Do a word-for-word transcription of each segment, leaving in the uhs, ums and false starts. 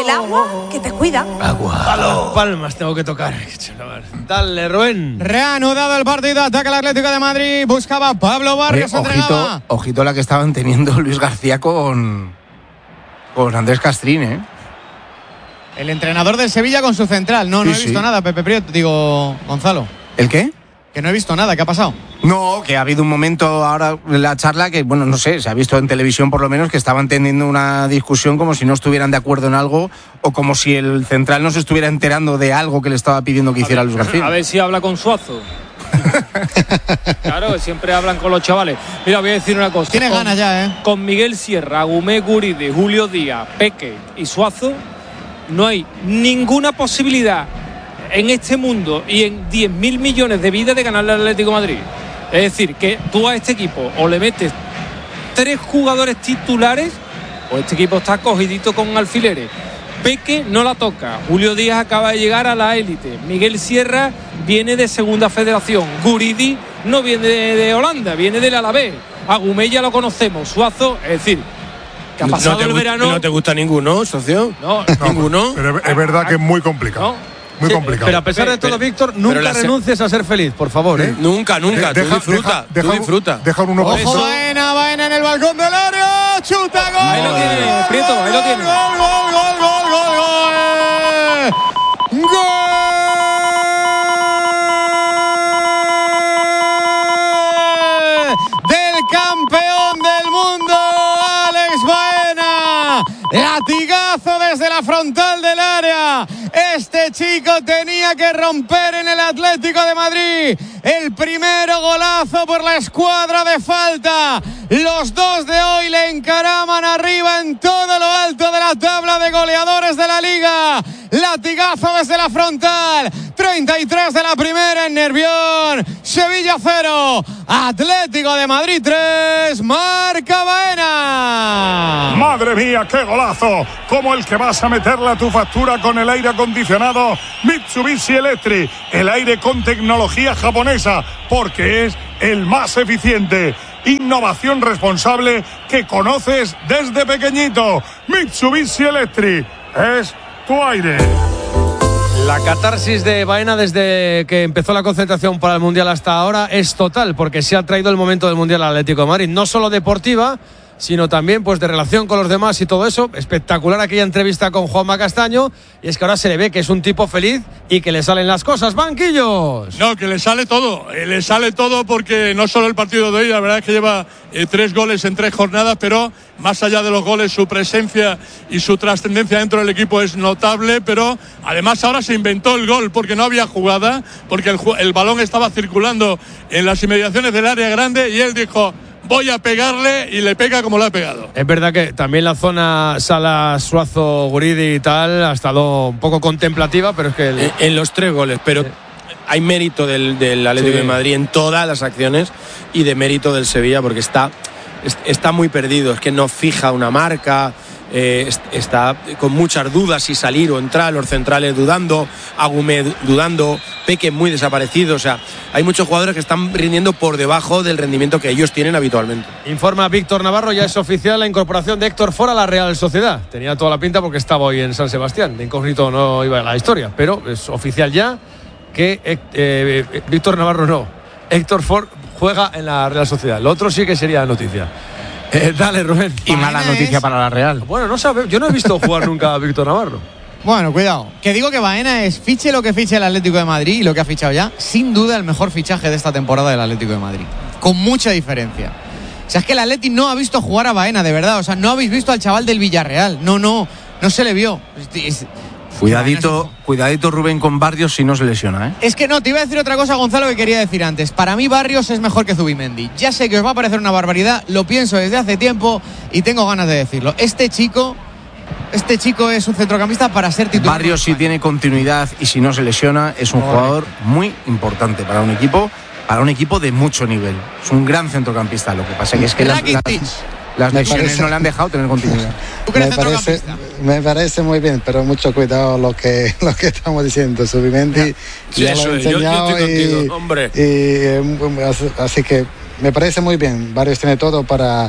El agua que te cuida. Agua. Palmas tengo que tocar. Dale, Rubén. Reanudado el partido, ataca el Atlético de Madrid, buscaba Pablo Barrios. Oye, ojito, ojito la que estaban teniendo Luis García con, con Andrés Castrín, ¿eh? El entrenador del Sevilla con su central. No, sí, no he visto sí. nada, Pepe Prieto, digo, Gonzalo. ¿El qué? Que no he visto nada, ¿qué ha pasado? No, que ha habido un momento ahora en la charla que, bueno, no sé, se ha visto en televisión por lo menos que estaban teniendo una discusión como si no estuvieran de acuerdo en algo o como si el central no se estuviera enterando de algo que le estaba pidiendo que hiciera a ver, Luis García. A ver si habla con Suazo. Claro, siempre hablan con los chavales. Mira, voy a decir una cosa. Tiene con, ganas ya, ¿eh? Con Miguel Sierra, Agumé, Guridi, Julio Díaz, Peque y Suazo, no hay ninguna posibilidad en este mundo y en diez mil millones de vidas de ganarle al Atlético de Madrid. Es decir, que tú a este equipo o le metes tres jugadores titulares o este equipo está cogidito con alfileres. Peque no la toca. Julio Díaz acaba de llegar a la élite. Miguel Sierra viene de Segunda Federación. Guridi no viene de, de Holanda, viene del Alavés. Agumé ya lo conocemos. Suazo, es decir, que ha pasado no te el gusta, verano. ¿No te gusta ninguno, socio? No, No, ninguno. Pero es verdad que es muy complicado. No. Muy Sí, complicado. Pero a pesar de todo, Pero- Víctor, nunca la se- renuncies a ser feliz, por favor, ¿eh? Nunca, nunca. Deja- tú disfruta, deja- tú deja- disfruta. Deja uno Ojo, eso. Baena, Baena en el balcón del área. Chuta, gol. Ahí lo tiene, Gol, Prieto, ahí lo gol, tiene. Gol, gol, gol, gol, gol, gol. Gol del campeón del mundo, Alex Baena. Latigazo desde la frontal del área. Este chico tenía que romper en el Atlético de Madrid. El primero golazo por la escuadra de falta. Los dos de hoy le encaraman arriba en todo lo alto de la tabla de goleadores de la Liga. Latigazo desde la frontal. treinta y tres de la primera en Nervión. Sevilla cero. Atlético de Madrid tres. Marca Baena. Madre mía, qué golazo. Como el que vas a meterle a tu factura con el aire acondicionado Mitsubishi Electric. El aire con tecnología japonesa, porque es el más eficiente. Innovación responsable que conoces desde pequeñito. Mitsubishi Electric es tu aire. La catarsis de Baena desde que empezó la concentración para el Mundial hasta ahora es total, porque se ha traído el momento del Mundial al Atlético de Madrid, no solo deportiva, sino también pues de relación con los demás y todo eso. Espectacular aquella entrevista con Juanma Castaño, y es que ahora se le ve que es un tipo feliz y que le salen las cosas. ¡Banquillos! No, que le sale todo, eh, le sale todo porque no solo el partido de hoy, la verdad es que lleva eh, tres goles en tres jornadas, pero más allá de los goles su presencia y su trascendencia dentro del equipo es notable, pero además ahora se inventó el gol porque no había jugada, porque el, el balón estaba circulando en las inmediaciones del área grande y él dijo: voy a pegarle, y le pega como lo ha pegado. Es verdad que también la zona Salas, Suazo, Guridi y tal ha estado un poco contemplativa, pero es que... El... En, en los tres goles, pero... Sí. Hay mérito del, del Atlético sí. de Madrid en todas las acciones y de mérito del Sevilla porque está, está muy perdido, es que no fija una marca, eh, está con muchas dudas si salir o entrar, los centrales dudando, Agumé dudando, Peque muy desaparecido, o sea, hay muchos jugadores que están rindiendo por debajo del rendimiento que ellos tienen habitualmente. Informa Víctor Navarro, ya es oficial la incorporación de Héctor Ford a la Real Sociedad. Tenía toda la pinta porque estaba hoy en San Sebastián, de incógnito no iba a la historia, pero es oficial ya que eh, eh, Víctor Navarro no, Héctor Ford juega en la Real Sociedad. Lo otro sí que sería noticia. Eh, dale, Rubén. Y mala noticia es... para la Real. Bueno, no sabe, yo no he visto jugar nunca a Víctor Navarro. Bueno, cuidado. Que digo que Baena es, fiche lo que fiche el Atlético de Madrid y lo que ha fichado ya, sin duda el mejor fichaje de esta temporada del Atlético de Madrid. Con mucha diferencia. O sea, es que el Atlético no ha visto jugar a Baena, de verdad. O sea, no habéis visto al chaval del Villarreal. No, no, no se le vio. Es, Cuidadito, cuidadito Rubén con Barrios si no se lesiona, ¿eh? Es que no, te iba a decir otra cosa, Gonzalo, que quería decir antes. Para mí Barrios es mejor que Zubimendi. Ya sé que os va a parecer una barbaridad, lo pienso desde hace tiempo y tengo ganas de decirlo. Este chico, este chico es un centrocampista para ser titular. Barrios si tiene continuidad y si no se lesiona es un oh, jugador muy importante para un equipo, para un equipo de mucho nivel. Es un gran centrocampista. Lo que pasa que es que las, las, las lesiones parece, no le han dejado tener continuidad. Me parece, me parece muy bien, pero mucho cuidado lo que lo que estamos diciendo. Zubimendi sí, ya lo he enseñado yo, yo estoy contigo, y, hombre. y así que me parece muy bien. Barrios tiene todo para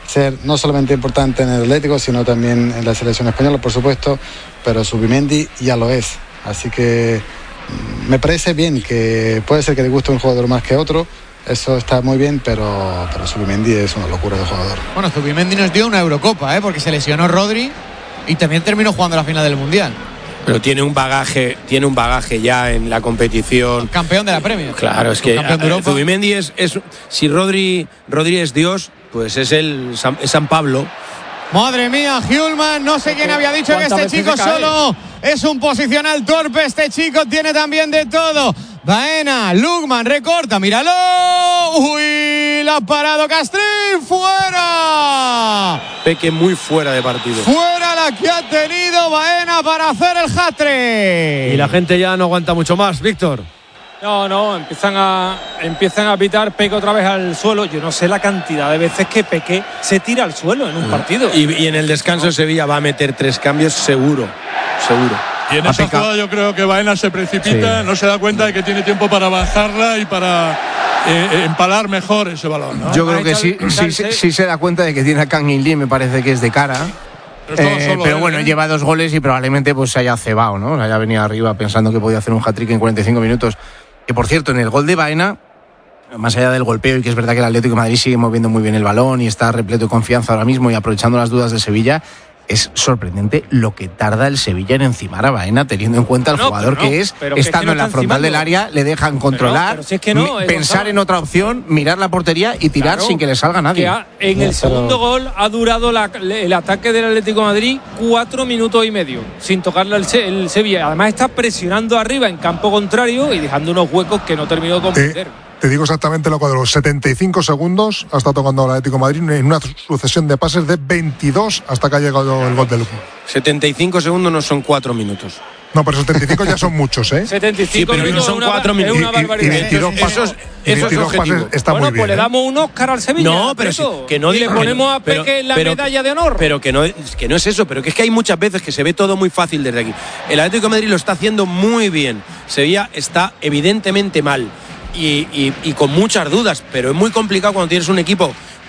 ser no solamente importante en el Atlético, sino también en la selección española, por supuesto, pero Zubimendi ya lo es. Así que me parece bien, que puede ser que le guste un jugador más que otro, eso está muy bien, pero, pero Zubimendi es una locura de jugador. Bueno, Zubimendi nos dio una Eurocopa, ¿eh? Porque se lesionó Rodri y también terminó jugando la final del Mundial. Pero tiene un bagaje, tiene un bagaje ya en la competición. Campeón de la Premier. Claro, es que eh, Zubimendi es, es si Rodri, Rodri es Dios, pues es el San, es San Pablo. Madre mía, Hjulmand, no sé quién había dicho que este chico solo es un posicional torpe, este chico tiene también de todo. Baena, Lukman, recorta, míralo. Uy, la ha parado Castrín, fuera. Peque muy fuera de partido. Fuera la que ha tenido Baena para hacer el hat-trick. Y la gente ya no aguanta mucho más, Víctor. No, no, empiezan a empiezan a pitar Peque otra vez al suelo. Yo no sé la cantidad de veces que Peque se tira al suelo en un partido. Y, y en el descanso Sevilla va a meter tres cambios seguro, seguro. Y en Ha esa pecado. jugada yo creo que Baena se precipita, Sí. no se da cuenta de que tiene tiempo para bajarla y para eh, empalar mejor ese balón, ¿no? Yo creo que sí, sí, sí, sí se da cuenta de que tiene a Kang In Lee, me parece que es de cara. Pero, es todo Eh, solo pero él, bueno, ¿eh? lleva dos goles y probablemente pues se haya cebado, ¿no? Haya venido arriba pensando que podía hacer un hat-trick en cuarenta y cinco minutos. Que por cierto, en el gol de Baena, más allá del golpeo, y que es verdad que el Atlético de Madrid sigue moviendo muy bien el balón y está repleto de confianza ahora mismo y aprovechando las dudas de Sevilla, es sorprendente lo que tarda el Sevilla en encimar a Baena, teniendo en cuenta el No, jugador pero no, que es, pero que es que estando no en la está frontal encimando. del área, le dejan controlar, pero si es que no, mi- eh, pensar Gonzalo. en otra opción, mirar la portería y tirar Claro, sin que le salga nadie. que ha- en el Pero- segundo gol ha durado la- el ataque del Atlético de Madrid cuatro minutos y medio sin tocarle el, Se- el Sevilla. Además está presionando arriba en campo contrario y dejando unos huecos que no terminó de comprender. Eh, te digo exactamente lo cuadro. setenta y cinco segundos ha estado tocando el Atlético de Madrid en una sucesión de pases de veintidós hasta que ha llegado el gol del Lugo. setenta y cinco segundos no son cuatro minutos. No, pero setenta y cinco ya son muchos, ¿eh? setenta y cinco Sí, pero no minutos son es una- cuatro es minutos. una Y- y- y barbaridad. veintidós Eso es- pases, eso y es veintidós objetivo. pases está Bueno, muy bien. pues le ¿eh? damos un Oscar al Sevilla. No, pero sí, Preto. que no y le diga- ponemos a pero- Peque la pero- medalla de honor. Pero que no, que no es eso, pero que es que hay muchas veces que se ve todo muy fácil desde aquí. El Atlético de Madrid lo está haciendo muy bien. Sevilla está evidentemente mal y, y- y con muchas dudas, pero es muy complicado cuando tienes un equipo